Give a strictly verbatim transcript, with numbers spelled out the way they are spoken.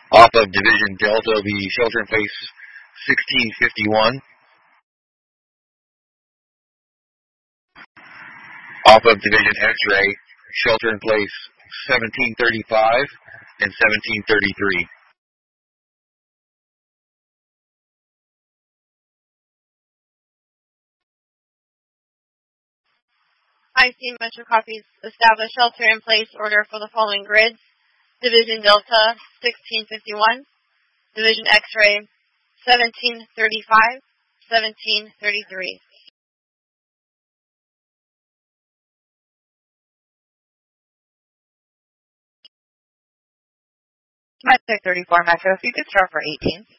Off of Division Delta will be shelter in place sixteen fifty-one. Off of Division X-ray, shelter in place seventeen thirty-five and seventeen thirty-three. I C Metro copies. Establish shelter in place order for the following grids. Division Delta sixteen fifty-one, Division X-ray seventeen thirty-five, seventeen thirty-three. Mike thirty-four Metro, if you could start for eighteen.